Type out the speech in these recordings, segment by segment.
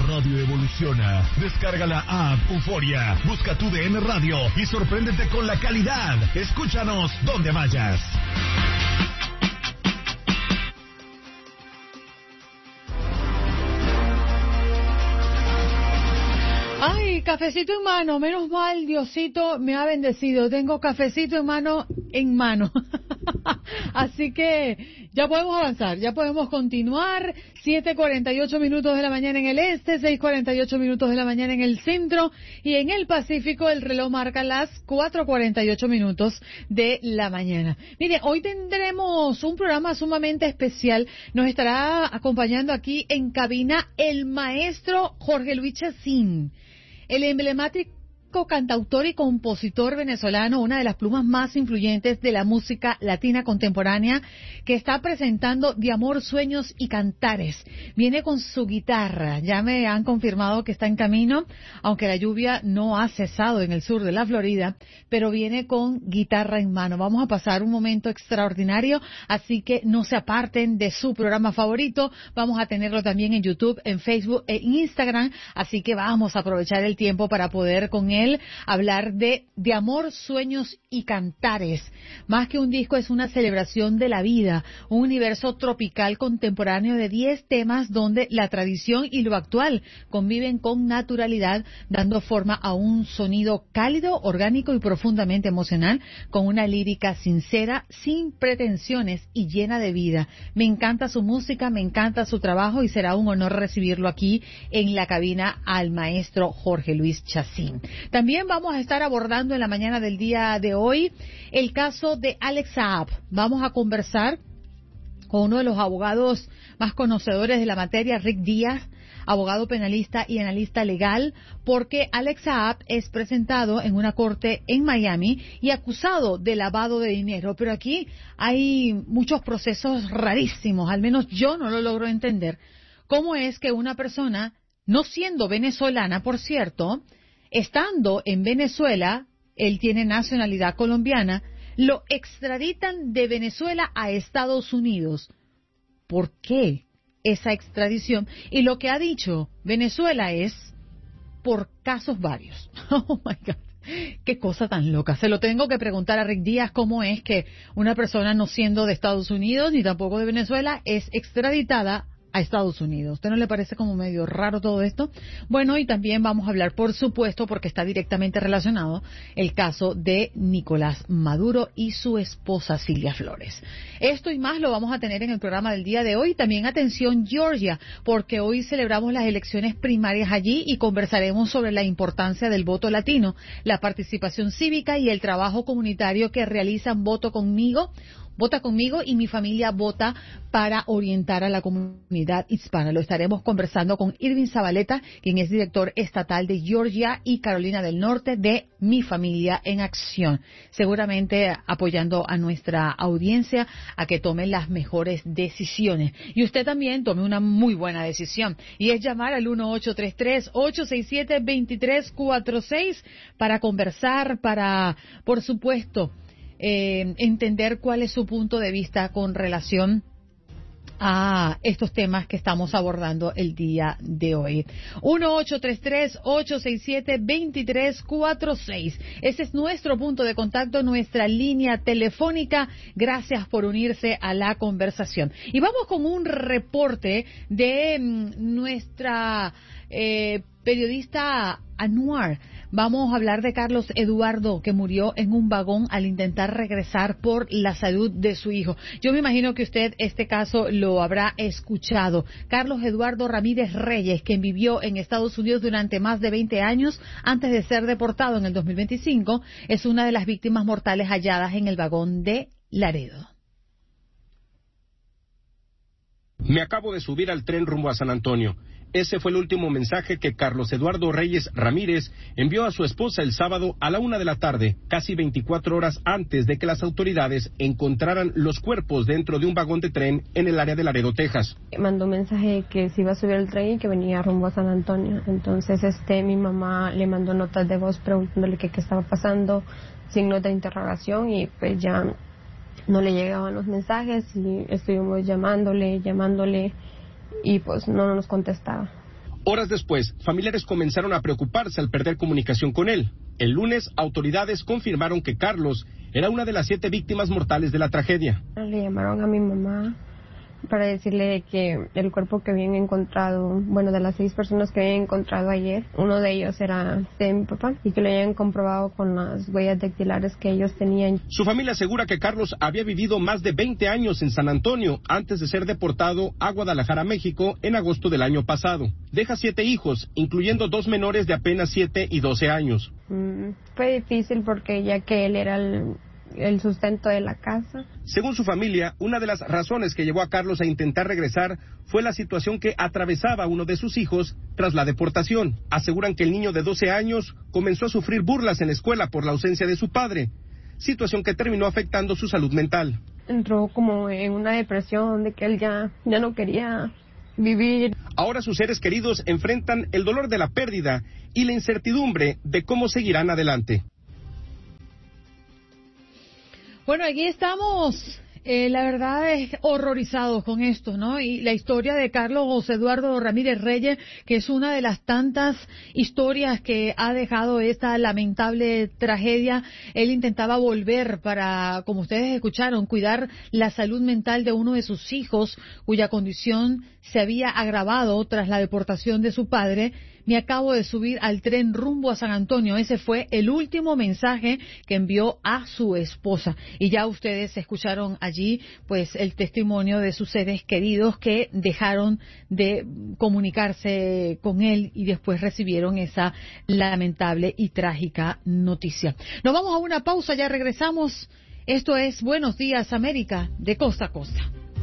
radio evoluciona. Descarga la app Euforia, busca tu DN Radio y sorpréndete con la calidad. Escúchanos donde vayas. Ay, cafecito en mano, menos mal Diosito me ha bendecido, tengo cafecito en mano. Así que ya podemos avanzar, ya podemos continuar. 7:48 minutos de la mañana en el este, 6:48 minutos de la mañana en el centro y en el Pacífico el reloj marca las 4:48 minutos de la mañana. Mire, hoy tendremos un programa sumamente especial. Nos estará acompañando aquí en cabina el maestro Jorge Luis Chacín, el emblemático cantautor y compositor venezolano, una de las plumas más influyentes de la música latina contemporánea, que está presentando De Amor, Sueños y Cantares. Viene con su guitarra, ya me han confirmado que está en camino, aunque la lluvia no ha cesado en el sur de la Florida, pero viene con guitarra en mano. Vamos a pasar un momento extraordinario, así que no se aparten de su programa favorito. Vamos a tenerlo también en YouTube, en Facebook e Instagram, así que vamos a aprovechar el tiempo para poder con él hablar de Amor, Sueños y Cantares. Más que un disco, es una celebración de la vida, un universo tropical contemporáneo de 10 temas donde la tradición y lo actual conviven con naturalidad, dando forma a un sonido cálido, orgánico y profundamente emocional, con una lírica sincera, sin pretensiones y llena de vida. Me encanta su música, me encanta su trabajo y será un honor recibirlo aquí en la cabina al maestro Jorge Luis Chacín. También vamos a estar abordando en la mañana del día de hoy el caso de Alex Saab. Vamos a conversar con uno de los abogados más conocedores de la materia, Rick Díaz, abogado penalista y analista legal, porque Alex Saab es presentado en una corte en Miami y acusado de lavado de dinero. Pero aquí hay muchos procesos rarísimos, al menos yo no lo logro entender. ¿Cómo es que una persona, no siendo venezolana, por cierto, estando en Venezuela, él tiene nacionalidad colombiana, lo extraditan de Venezuela a Estados Unidos? ¿Por qué esa extradición? Y lo que ha dicho Venezuela es por casos varios. Oh my God. Qué cosa tan loca. Se lo tengo que preguntar a Rick Díaz, cómo es que una persona no siendo de Estados Unidos ni tampoco de Venezuela es extraditada a Estados Unidos. ¿Usted no le parece como medio raro todo esto? Bueno, y también vamos a hablar, por supuesto, porque está directamente relacionado, el caso de Nicolás Maduro y su esposa Silvia Flores. Esto y más lo vamos a tener en el programa del día de hoy. También atención Georgia, porque hoy celebramos las elecciones primarias allí y conversaremos sobre la importancia del voto latino, la participación cívica y el trabajo comunitario que realizan Vota conmigo y mi familia vota para orientar a la comunidad hispana. Lo estaremos conversando con Irving Zabaleta, quien es director estatal de Georgia y Carolina del Norte de Mi Familia en Acción. Seguramente apoyando a nuestra audiencia a que tome las mejores decisiones. Y usted también tome una muy buena decisión. Y es llamar al 1-833-867-2346 para conversar, para, por supuesto, entender cuál es su punto de vista con relación a estos temas que estamos abordando el día de hoy. 1-833-867-2346. Ese es nuestro punto de contacto, nuestra línea telefónica. Gracias por unirse a la conversación. Y vamos con un reporte de nuestra periodista Anuar. Vamos a hablar de Carlos Eduardo, que murió en un vagón al intentar regresar por la salud de su hijo. Yo me imagino que usted este caso lo habrá escuchado. Carlos Eduardo Ramírez Reyes, quien vivió en Estados Unidos durante más de 20 años antes de ser deportado en el 2025, es una de las víctimas mortales halladas en el vagón de Laredo. Me acabo de subir al tren rumbo a San Antonio. Ese fue el último mensaje que Carlos Eduardo Reyes Ramírez envió a su esposa el sábado a la 1:00 p.m, casi 24 horas antes de que las autoridades encontraran los cuerpos dentro de un vagón de tren en el área de Laredo, Texas. Mandó un mensaje que se iba a subir al tren y que venía rumbo a San Antonio. Entonces mi mamá le mandó notas de voz preguntándole qué estaba pasando, signos de interrogación, y pues ya no le llegaban los mensajes y estuvimos llamándole y pues no nos contestaba. Horas después, familiares comenzaron a preocuparse al perder comunicación con él. El lunes, autoridades confirmaron que Carlos era una de las 7 víctimas mortales de la tragedia. Le llamaron a mi mamá para decirle que el cuerpo que habían encontrado, bueno, de las 6 personas que habían encontrado ayer, uno de ellos era de mi papá y que lo habían comprobado con las huellas dactilares que ellos tenían. Su familia asegura que Carlos había vivido más de 20 años en San Antonio antes de ser deportado a Guadalajara, México, en agosto del año pasado. Deja 7 hijos, incluyendo 2 menores de apenas 7 y 12 años. Fue difícil porque ya que él era el sustento de la casa. Según su familia, una de las razones que llevó a Carlos a intentar regresar fue la situación que atravesaba uno de sus hijos tras la deportación. Aseguran que el niño de 12 años comenzó a sufrir burlas en la escuela por la ausencia de su padre, situación que terminó afectando su salud mental. Entró como en una depresión de que él ya no quería vivir. Ahora sus seres queridos enfrentan el dolor de la pérdida y la incertidumbre de cómo seguirán adelante. Bueno, aquí estamos, la verdad es horrorizados con esto, ¿no? Y la historia de Carlos Eduardo Ramírez Reyes, que es una de las tantas historias que ha dejado esta lamentable tragedia. Él intentaba volver para, como ustedes escucharon, cuidar la salud mental de uno de sus hijos, cuya condición se había agravado tras la deportación de su padre. Me acabo de subir al tren rumbo a San Antonio. Ese fue el último mensaje que envió a su esposa. Y ya ustedes escucharon allí, pues, el testimonio de sus seres queridos que dejaron de comunicarse con él y después recibieron esa lamentable y trágica noticia. Nos vamos a una pausa, ya regresamos. Esto es Buenos Días América, de costa a costa.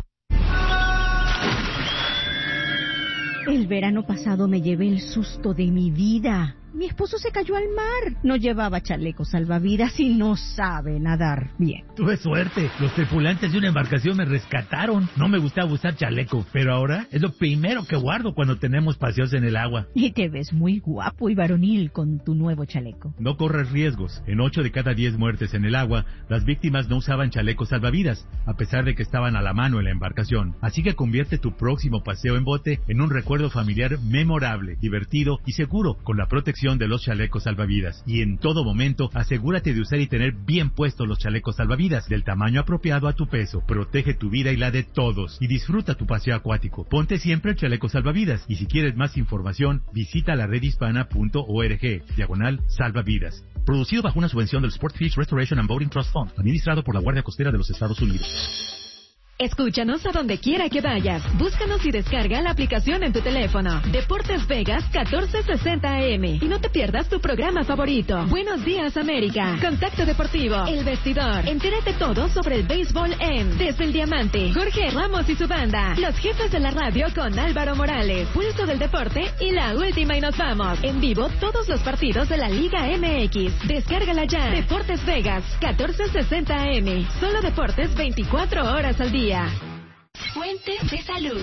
El verano pasado me llevé el susto de mi vida. Mi esposo se cayó al mar. No llevaba chaleco salvavidas y no sabe nadar bien. Tuve suerte. Los tripulantes de una embarcación me rescataron. No me gustaba usar chaleco, pero ahora es lo primero que guardo cuando tenemos paseos en el agua. Y te ves muy guapo y varonil con tu nuevo chaleco. No corres riesgos. En 8 de cada 10 muertes en el agua, las víctimas no usaban chalecos salvavidas, a pesar de que estaban a la mano en la embarcación. Así que convierte tu próximo paseo en bote en un recuerdo familiar memorable, divertido y seguro, con la protección de los chalecos salvavidas. Y en todo momento, asegúrate de usar y tener bien puestos los chalecos salvavidas del tamaño apropiado a tu peso. Protege tu vida y la de todos y disfruta tu paseo acuático. Ponte siempre el chaleco salvavidas y si quieres más información, visita la redhispana.org/salvavidas. Producido bajo una subvención del Sportfish Restoration and Boating Trust Fund, administrado por la Guardia Costera de los Estados Unidos. Escúchanos a donde quiera que vayas. Búscanos y descarga la aplicación en tu teléfono. Deportes Vegas 1460 AM. Y no te pierdas tu programa favorito. Buenos Días América. Contacto Deportivo. El Vestidor. Entérate todo sobre el béisbol en Desde el Diamante. Jorge Ramos y su banda. Los jefes de la radio con Álvaro Morales. Pulso del Deporte y la última y nos vamos. En vivo todos los partidos de la Liga MX. Descárgala ya. Deportes Vegas 1460 AM. Solo deportes 24 horas al día. Fuentes de salud.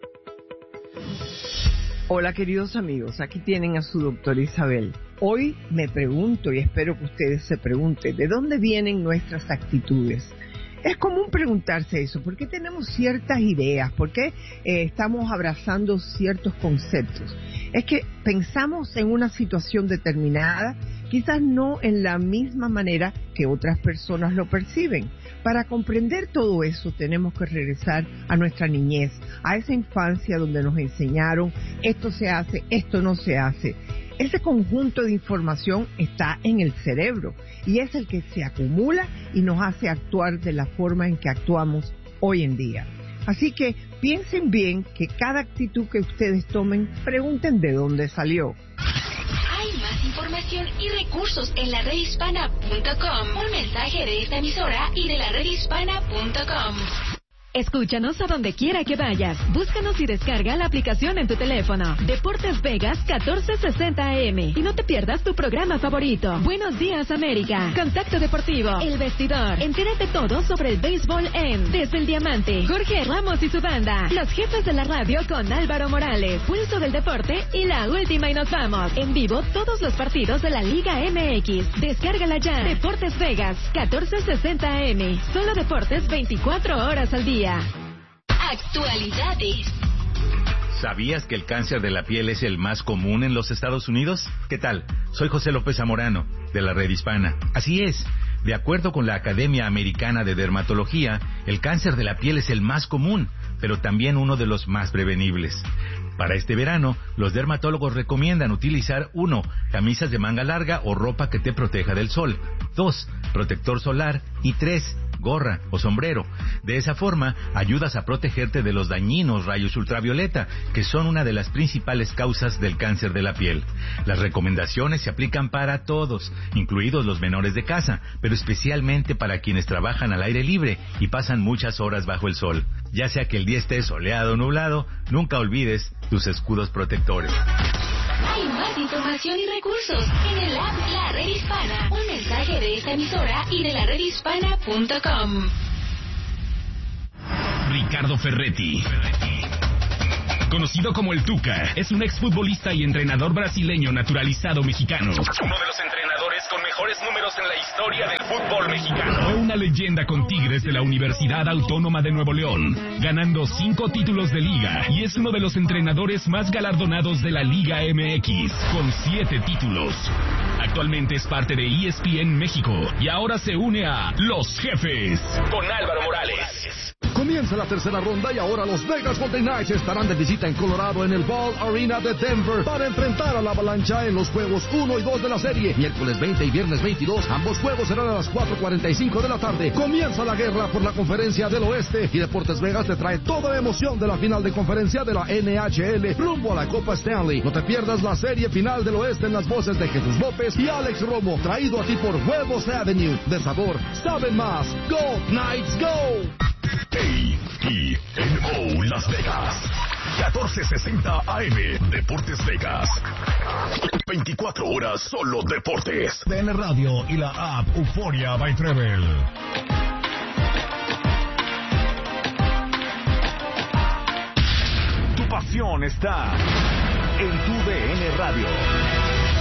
Hola queridos amigos, aquí tienen a su doctora Isabel. Hoy me pregunto y espero que ustedes se pregunten, ¿de dónde vienen nuestras actitudes? Es común preguntarse eso, ¿por qué tenemos ciertas ideas? ¿Por qué estamos abrazando ciertos conceptos? Es que pensamos en una situación determinada, quizás no en la misma manera que otras personas lo perciben. Para comprender todo eso tenemos que regresar a nuestra niñez, a esa infancia donde nos enseñaron esto se hace, esto no se hace. Ese conjunto de información está en el cerebro y es el que se acumula y nos hace actuar de la forma en que actuamos hoy en día. Así que piensen bien que cada actitud que ustedes tomen, pregunten de dónde salió. Hay más información y recursos en la redhispana.com. Un mensaje de esta emisora y de la redhispana.com. Escúchanos a donde quiera que vayas. Búscanos y descarga la aplicación en tu teléfono. Deportes Vegas 1460 AM. Y no te pierdas tu programa favorito. Buenos Días América. Contacto Deportivo. El Vestidor. Entérate todo sobre el béisbol en Desde el Diamante. Jorge Ramos y su banda. Los jefes de la radio con Álvaro Morales. Pulso del Deporte y la última y nos vamos. En vivo todos los partidos de la Liga MX. Descárgala ya. Deportes Vegas 1460 AM. Solo deportes 24 horas al día. Actualidades. ¿Sabías que el cáncer de la piel es el más común en los Estados Unidos? ¿Qué tal? Soy José López Zamorano, de la Red Hispana. Así es. De acuerdo con la Academia Americana de Dermatología, el cáncer de la piel es el más común, pero también uno de los más prevenibles. Para este verano, los dermatólogos recomiendan utilizar 1. Camisas de manga larga o ropa que te proteja del sol. 2. Protector solar. Y 3. Gorra o sombrero. De esa forma, ayudas a protegerte de los dañinos rayos ultravioleta, que son una de las principales causas del cáncer de la piel. Las recomendaciones se aplican para todos, incluidos los menores de casa, pero especialmente para quienes trabajan al aire libre y pasan muchas horas bajo el sol. Ya sea que el día esté soleado o nublado, nunca olvides tus escudos protectores. Hay más información y recursos en el app La Red Hispana. Un mensaje de esta emisora y de la redhispana.com. Ricardo Ferretti, conocido como el Tuca, es un exfutbolista y entrenador brasileño naturalizado mexicano. Uno de los entrenadores con mejores números en la historia del fútbol mexicano. Fue una leyenda con Tigres de la Universidad Autónoma de Nuevo León, ganando 5 títulos de liga, y es uno de los entrenadores más galardonados de la Liga MX, con 7 títulos. Actualmente es parte de ESPN México y ahora se une a Los Jefes con Álvaro Morales. Comienza la tercera ronda y ahora los Vegas Golden Knights estarán de visita en Colorado en el Ball Arena de Denver para enfrentar a la Avalancha en los juegos 1 y 2 de la serie. Miércoles 20 y viernes 22, ambos juegos serán a las 4:45 de la tarde. Comienza la guerra por la Conferencia del Oeste y Deportes Vegas te trae toda la emoción de la final de conferencia de la NHL rumbo a la Copa Stanley. No te pierdas la serie final del Oeste en las voces de Jesús López y Alex Romo, traído a ti por Huevos Avenue. De sabor, saben más. Go Knights, go! KENO Las Vegas, 1460 AM, Deportes Vegas. 24 horas solo deportes. TN Radio y la app Euforia by Travel. Tu pasión está en tu DN Radio.